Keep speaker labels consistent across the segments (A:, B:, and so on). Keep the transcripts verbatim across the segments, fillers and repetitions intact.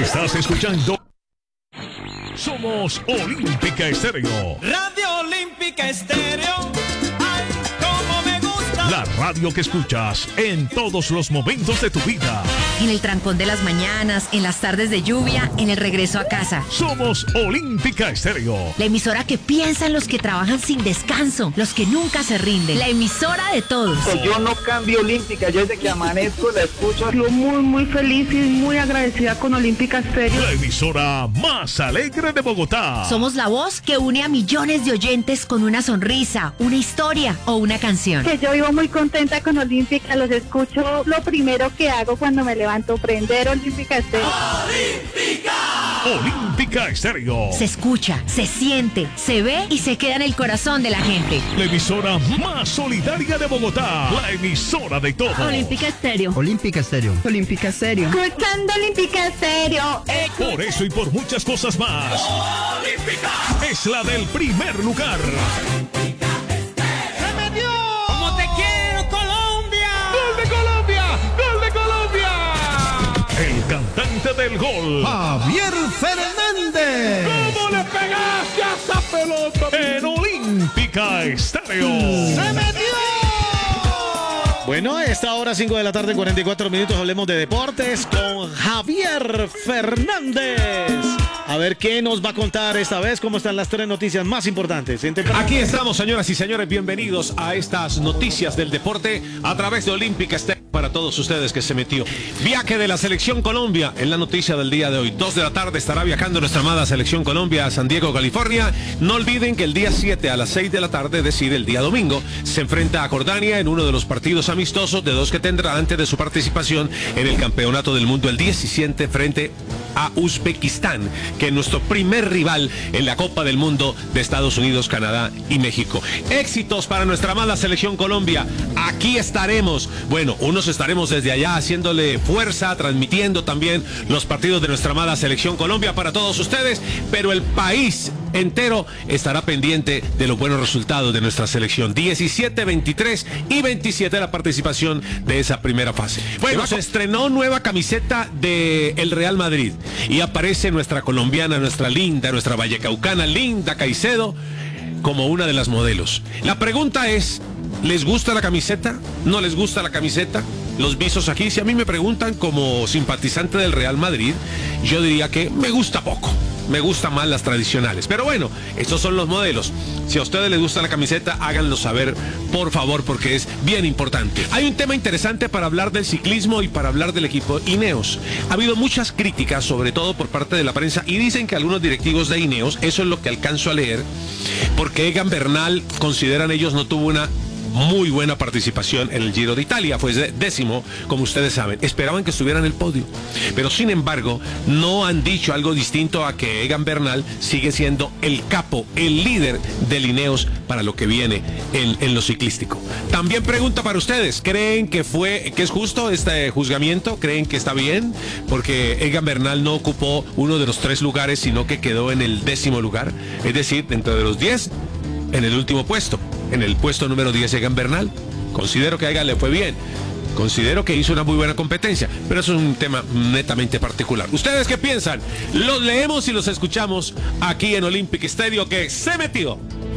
A: Estás escuchando. Somos Olímpica Estéreo.
B: Radio Olímpica Estéreo. Ay, cómo me gusta.
A: La radio que escuchas en todos los momentos de tu vida.
C: En el trancón de las mañanas, en las tardes de lluvia, en el regreso a casa.
A: Somos Olímpica Estéreo.
C: La emisora que piensan los que trabajan sin descanso, los que nunca se rinden. La emisora de todos.
D: Yo no cambio Olímpica, yo desde que amanezco la escucho.
E: Yo muy, muy feliz y muy agradecida con Olímpica Estéreo.
A: La emisora más alegre de Bogotá.
C: Somos la voz que une a millones de oyentes con una sonrisa, una historia o una canción.
E: Que yo vivo muy contenta con Olímpica, los escucho. Lo primero que hago cuando me levanto, prender Olímpica Estéreo.
B: ¡Olímpica!
A: Olímpica Estéreo.
C: Se escucha, se siente, se ve y se queda en el corazón de la gente.
A: La emisora más solidaria de Bogotá. La emisora de todos.
C: Olímpica Estéreo.
F: Olímpica Estéreo.
E: Olímpica Estéreo. Escuchando Olímpica Estéreo.
A: Por eso y por muchas cosas más.
B: ¡Olímpica!
A: Es la del primer lugar.
B: ¡Se metió! ¡Como te quiero, Colombia!
A: ¡Gol de Colombia! ¡Gol de Colombia! El cantante del gol.
F: Javier Fernández.
A: ¿Cómo le pegaste a esa pelota? En Olímpica Estéreo.
B: ¡Se metió!
G: Bueno, a esta hora, cinco de la tarde, cuarenta y cuatro minutos, hablemos de deportes con Javier Fernández. A ver qué nos va a contar esta vez, cómo están las tres noticias más importantes.
H: Aquí estamos, señoras y señores, bienvenidos a estas noticias del deporte a través de Olímpica Estéreo para todos ustedes que se metió. Viaje de la Selección Colombia en la noticia del día de hoy. Dos de la tarde estará viajando nuestra amada Selección Colombia a San Diego, California. No olviden que el día siete a las seis de la tarde, es decir, el día domingo, se enfrenta a Jordania en uno de los partidos amistosos de dos que tendrá antes de su participación en el Campeonato del Mundo el diecisiete frente a Uzbekistán, que es nuestro primer rival en la Copa del Mundo de Estados Unidos, Canadá y México. Éxitos para nuestra amada Selección Colombia. Aquí estaremos. Bueno, unos estaremos desde allá haciéndole fuerza, transmitiendo también los partidos de nuestra amada Selección Colombia para todos ustedes, pero el país entero estará pendiente de los buenos resultados de nuestra selección. diecisiete, veintitrés y veintisiete la participación de esa primera fase. Bueno, se estrenó nueva camiseta de el Real Madrid y aparece nuestra colombiana, nuestra linda, nuestra vallecaucana, Linda Caicedo, como una de las modelos. La pregunta es, ¿les gusta la camiseta? ¿No les gusta la camiseta? Los visos aquí, si a mí me preguntan como simpatizante del Real Madrid, yo diría que me gusta poco. Me gustan más las tradicionales. Pero bueno, estos son los modelos. Si a ustedes les gusta la camiseta, háganlo saber, por favor, porque es bien importante. Hay un tema interesante para hablar del ciclismo y para hablar del equipo Ineos. Ha habido muchas críticas, sobre todo por parte de la prensa, y dicen que algunos directivos de Ineos, eso es lo que alcanzo a leer, porque Egan Bernal, consideran ellos, no tuvo una muy buena participación en el Giro de Italia, fue décimo, como ustedes saben. Esperaban que estuviera en el podio, pero sin embargo no han dicho algo distinto a que Egan Bernal sigue siendo el capo, el líder de Ineos para lo que viene en, en lo ciclístico. También pregunta para ustedes, ¿creen que fue, que es justo este juzgamiento? ¿Creen que está bien? Porque Egan Bernal no ocupó uno de los tres lugares, sino que quedó en el décimo lugar, es decir, dentro de los diez, en el último puesto. En el puesto número diez, Egan Bernal. Considero que a Egan le fue bien. Considero que hizo una muy buena competencia, pero eso es un tema netamente particular. ¿Ustedes qué piensan? Los leemos y los escuchamos aquí en Olímpica Estéreo, que se metió.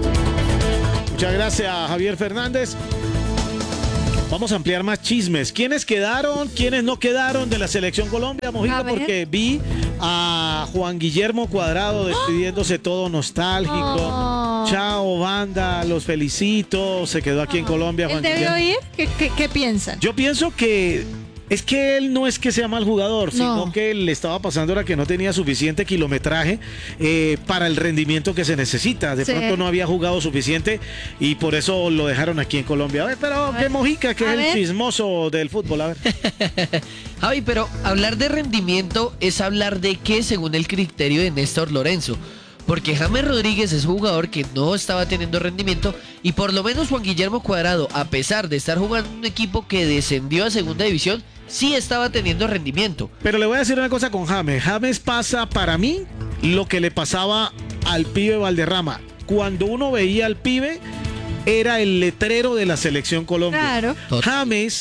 G: Muchas gracias, Javier Fernández. Vamos a ampliar más chismes. ¿Quiénes quedaron? ¿Quiénes no quedaron de la Selección Colombia, Mojica? Porque vi a Juan Guillermo Cuadrado despidiéndose todo nostálgico. Oh. Chao, banda, los felicito. Se quedó aquí oh. en Colombia.
I: Juan ¿Él debió ir? ¿Qué, qué, ¿Qué piensan?
G: Yo pienso que es que él no es que sea mal jugador, no. sino que le estaba pasando era que no tenía suficiente kilometraje eh, para el rendimiento que se necesita. De sí. pronto no había jugado suficiente y por eso lo dejaron aquí en Colombia. A ver, pero a ver. qué Mojica, que a es ver. el chismoso del fútbol. A ver.
J: Javi, pero hablar de rendimiento es hablar de qué según el criterio de Néstor Lorenzo. Porque James Rodríguez es un jugador que no estaba teniendo rendimiento y por lo menos Juan Guillermo Cuadrado, a pesar de estar jugando en un equipo que descendió a segunda división, sí estaba teniendo rendimiento.
G: Pero le voy a decir una cosa con James. James pasa para mí lo que le pasaba al pibe Valderrama. Cuando uno veía al pibe, era el letrero de la Selección Colombia.
I: Claro.
G: James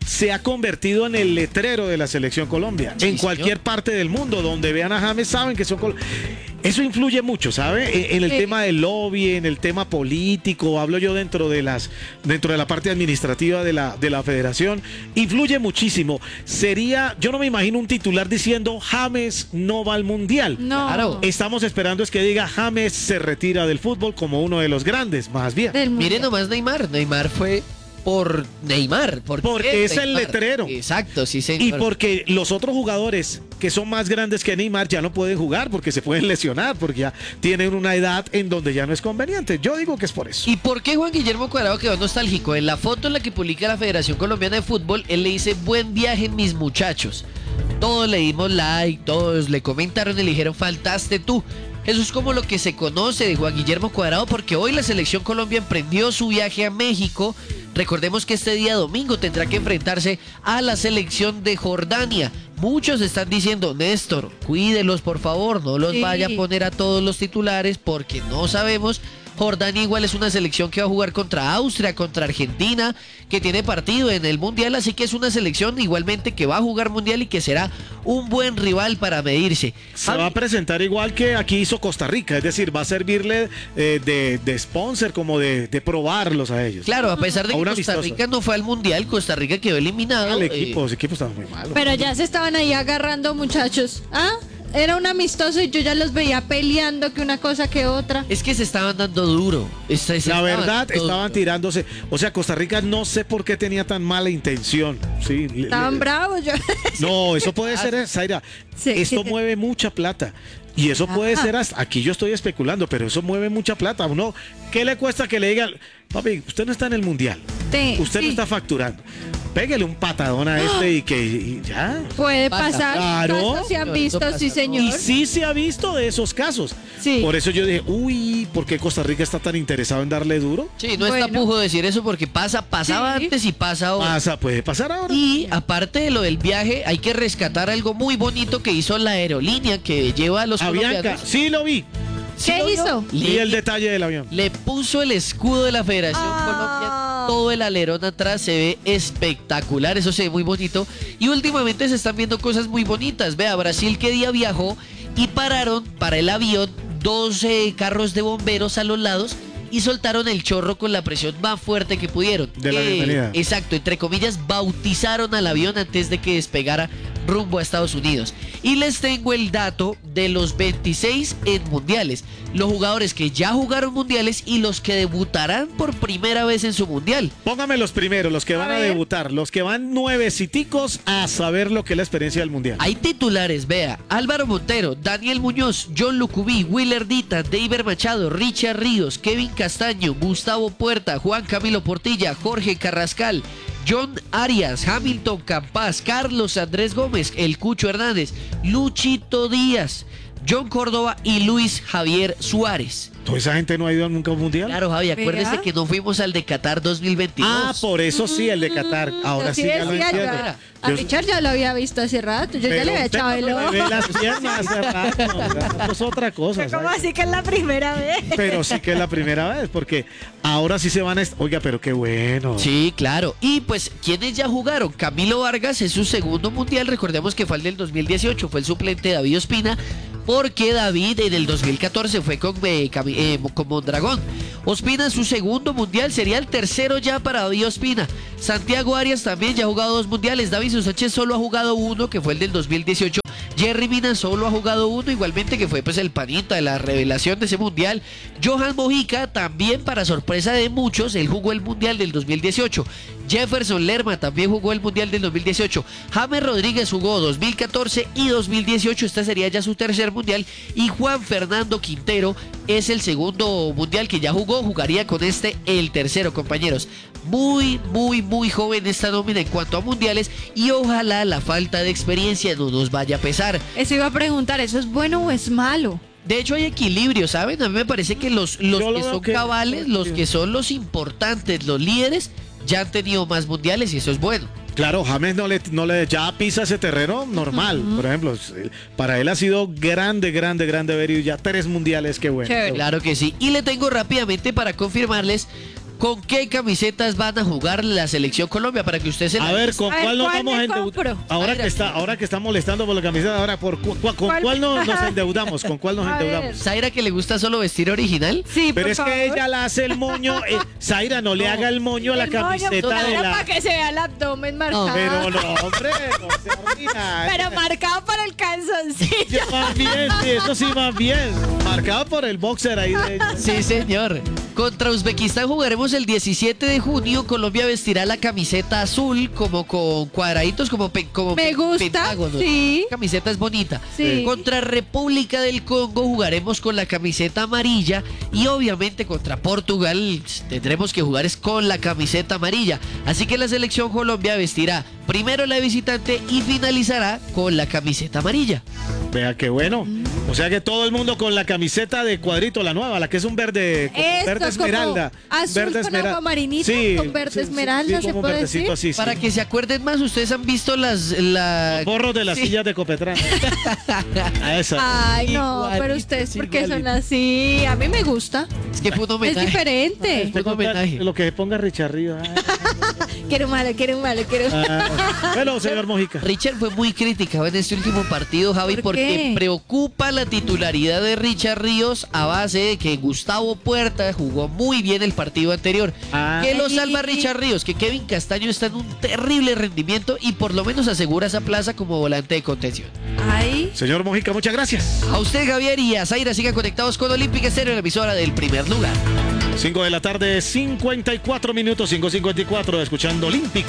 G: se ha convertido en el letrero de la selección Colombia.
J: Sí,
G: en cualquier
J: señor.
G: parte del mundo donde vean a James saben que son col- Eso influye mucho, ¿sabe? En, en el
I: Sí.
G: tema del lobby, en el tema político, hablo yo dentro de las dentro de la parte administrativa de la de la federación, influye muchísimo. Sería, yo no me imagino un titular diciendo James no va al mundial.
I: No.
J: Claro.
G: Estamos esperando es que diga James se retira del fútbol como uno de los grandes, más bien.
I: Del mundo.
J: Mire nomás Neymar. Neymar fue por Neymar. ¿Por
G: Porque
J: qué
G: es el
J: Neymar?
G: letrero.
J: Exacto, sí,
G: Y
J: señor.
G: porque los otros jugadores que son más grandes que Neymar ya no pueden jugar porque se pueden lesionar, porque ya tienen una edad en donde ya no es conveniente. Yo digo que es por eso.
J: ¿Y por qué Juan Guillermo Cuadrado quedó nostálgico? En la foto en la que publica la Federación Colombiana de Fútbol, él le dice, buen viaje mis muchachos. Todos le dimos like, todos le comentaron y le dijeron, faltaste tú. Eso es como lo que se conoce de Juan Guillermo Cuadrado, porque hoy la Selección Colombia emprendió su viaje a México. Recordemos que este día domingo tendrá que enfrentarse a la selección de Jordania. Muchos están diciendo, Néstor, cuídelos por favor, no los
I: Sí.
J: vaya a poner a todos los titulares porque no sabemos. Jordania igual es una selección que va a jugar contra Austria, contra Argentina, que tiene partido en el Mundial, así que es una selección igualmente que va a jugar Mundial y que será un buen rival para medirse.
G: Se va a presentar igual que aquí hizo Costa Rica, es decir, va a servirle eh, de, de sponsor, como de, de probarlos a ellos.
J: Claro, a pesar de
G: A
J: que
G: un
J: Costa
G: amistoso.
J: Rica no fue al Mundial, Costa Rica quedó eliminado.
G: El
J: eh,
G: equipo, ese equipo estaba muy malo.
I: Pero ya se estaban ahí agarrando, muchachos. ¿Ah? Era un amistoso y yo ya los veía peleando que una cosa que otra.
J: es que se estaban dando duro. Es- se
G: La
J: estaban
G: verdad,
J: dando
G: estaban
J: duro.
G: tirándose. O sea, Costa Rica no sé por qué tenía tan mala intención. Sí, le-
I: Estaban
G: le-
I: bravos. Yo...
G: No, eso puede ser, Zaira.
I: Sí,
G: Esto
I: sí.
G: mueve mucha plata. Y eso puede
I: Ajá.
G: ser hasta, aquí yo estoy especulando, pero eso mueve mucha plata. Uno, ¿qué le cuesta que le digan, papi, usted no está en el mundial?
I: Sí,
G: Usted no
I: sí.
G: está facturando. Pégale un patadón a este y que y ya.
I: Puede
J: Pasa.
I: pasar.
G: Claro.
I: Casos se han
J: Eso
I: visto,
J: pasa,
I: sí,
J: ¿no?
I: señor.
G: Y sí se ha visto de esos casos.
I: Sí.
G: Por eso yo dije, uy, ¿por qué Costa Rica está tan interesado en darle duro?
J: Sí, no está
I: Bueno.
J: pujo decir eso porque pasa, pasaba
I: Sí.
J: antes y pasa ahora.
G: Pasa, puede pasar ahora.
J: Y aparte de lo del viaje, hay que rescatar algo muy bonito que hizo la aerolínea que lleva a los
G: Avianca,
J: colombianos.
G: sí lo vi.
J: ¿Sí
I: ¿Qué
J: lo vio?
I: hizo?
G: Vi
J: Le,
G: el detalle del avión.
J: le puso el escudo de la Federación
I: Ah.
J: Colombia. Todo el alerón atrás se ve espectacular, eso se ve muy bonito. Y últimamente se están viendo cosas muy bonitas. Vea, Brasil qué día viajó y pararon para el avión doce carros de bomberos a los lados y soltaron el chorro con la presión más fuerte que pudieron.
G: De la bienvenida.
J: Exacto, entre comillas, bautizaron al avión antes de que despegara rumbo a Estados Unidos. Y les tengo el dato de los veintiséis en mundiales. Los jugadores que ya jugaron mundiales y los que debutarán por primera vez en su mundial.
G: Póngame los primeros, los que van a,
I: ver.
G: debutar, los que van nueveciticos a saber lo que es la experiencia del mundial.
J: Hay titulares, vea, Álvaro Montero, Daniel Muñoz, John Lucubí, Willer Dita, Deiber Machado, Richard Ríos, Kevin Castaño, Gustavo Puerta, Juan Camilo Portilla, Jorge Carrascal, John Arias, Hamilton Campas, Carlos Andrés Gómez, El Cucho Hernández, Luchito Díaz, John Córdoba y Luis Javier Suárez.
G: ¿Toda esa gente no ha ido nunca a un mundial?
J: Claro, Javi, acuérdese
I: Vea.
J: que no fuimos al de Qatar dos mil veintidós.
G: Ah, por eso sí, el de Qatar. Ahora sí, ya lo
I: decía,
G: entiendo.
I: ya. A
G: Yo-
I: Richard ya lo había visto hace rato. Yo ya
G: Pero
I: le había
G: usted
I: echado
G: no
I: el
G: me
I: ojo.
G: ve las piernas hace rato, eso es otra cosa.
I: ¿Cómo
G: ¿sabes?
I: así que es la primera vez?
G: Pero sí que es la primera vez, porque ahora sí se van a... est- Oiga, pero qué bueno.
J: Sí, claro. Y pues, ¿quiénes ya jugaron? Camilo Vargas es su segundo mundial. Recordemos que fue el del dos mil dieciocho. Fue el suplente de David Ospina. Porque David en el dos mil catorce fue con, eh, Cami- eh, con Mondragón. Ospina su segundo mundial. Sería el tercero ya para David Ospina. Santiago Arias también ya ha jugado dos mundiales. David Sánchez solo ha jugado uno, que fue el del dos mil dieciocho. Jerry Mina solo ha jugado uno, igualmente que fue pues el panita de la revelación de ese mundial. Johan Mojica también, para sorpresa de muchos, él jugó el mundial del dos mil dieciocho. Jefferson Lerma también jugó el mundial del dos mil dieciocho. James Rodríguez jugó dos mil catorce y dos mil dieciocho, esta sería ya su tercer mundial. Y Juan Fernando Quintero es el segundo mundial que ya jugó, jugaría con este el tercero, compañeros. Muy, muy, muy joven esta nómina en cuanto a mundiales y ojalá la falta de experiencia no nos vaya a pesar.
I: Eso iba a preguntar, ¿eso es bueno o es malo?
J: De hecho hay equilibrio, ¿saben? A mí me parece que los, los
G: Yo lo
J: que
G: veo
J: son
G: que-
J: cabales, los que son los importantes, los líderes, ya han tenido más mundiales y eso es bueno.
G: Claro, James no le, no le ya pisa ese terreno normal. Por ejemplo, para él ha sido grande, grande, grande ver y ya tres mundiales, qué bueno.
I: Chévere.
J: Claro que sí. Y le tengo rápidamente para confirmarles ¿con qué camisetas van a jugar la selección Colombia? Para que usted se la
G: A ver, ¿con
I: A ver,
G: cuál nos
I: ¿cuál
G: vamos
I: me
G: a endeudar?
I: compro?
G: Ahora
J: Zaira,
G: que está, ahora que está molestando por la camiseta, ahora por cu- cu- ¿con
I: ¿Cuál?
G: cuál no- nos endeudamos? ¿Con cuál nos
I: A ver.
G: endeudamos?
J: Zaira, que le gusta solo vestir original.
I: Sí,
G: Pero
I: por
G: es
I: favor.
G: que ella la hace el moño. eh, Zaira, no le haga el moño a la
I: El moño,
G: camiseta
I: claro,
G: de la.
I: para que se vea el abdomen marcado.
G: Pero no, hombre, no se ordina.
I: Pero marcado por el calzoncillo.
G: Sí, más bien, sí, eso sí, más bien. Marcado por el boxer ahí de ella.
J: Sí, señor. Contra Uzbekistán jugaremos el diecisiete de junio. Colombia vestirá la camiseta azul como con cuadraditos, como, pe- como
I: Me
J: pe-
I: gusta,
J: pentágonos.
I: sí.
J: La camiseta es bonita.
I: Sí.
J: Contra República del Congo jugaremos con la camiseta amarilla y obviamente contra Portugal tendremos que jugar es con la camiseta amarilla. Así que la selección Colombia vestirá primero la de visitante y finalizará con la camiseta amarilla.
G: Vea qué bueno. O sea que todo el mundo con la camiseta de cuadrito, la nueva, la que es un verde, como
I: Esto,
G: verde esmeralda.
I: como azul
G: verde
I: con
G: esmeralda.
I: agua marinita, con verde esmeralda, ¿se
G: como un
I: puede
G: verdecito
I: decir?
G: así, sí.
J: Para que se acuerden más, ustedes han visto las... La...
G: Borros de las
J: Sí.
G: sillas de Copetrán. A esa.
I: Ay, no,
J: Igualito,
I: pero ustedes, ¿por qué son
J: igualito.
I: así? A mí me gusta.
J: Es que fue un
I: Es
J: homenaje.
I: diferente.
J: Fue un homenaje.
G: Lo que se ponga Richard Río.
I: Quiero malo, quiero malo, quiero
G: Ah, bueno, señor Mojica.
J: Richard fue muy criticado en este último partido, Javi,
I: ¿Por
J: porque
I: qué?
J: preocupa la titularidad de Richard Ríos a base de que Gustavo Puerta jugó muy bien el partido anterior.
G: Ah.
J: ¿Qué lo
I: Ay.
J: salva Richard Ríos? Que Kevin Castaño está en un terrible rendimiento y por lo menos asegura esa plaza como volante de contención.
I: Ay.
G: Señor Mojica, muchas gracias.
J: A usted, Javier, y a Zaira sigan conectados con Olímpica Estéreo, la emisora del primer lugar.
G: cinco de la tarde, cincuenta y cuatro minutos, cinco cincuenta y cuatro, escuchando Olímpica.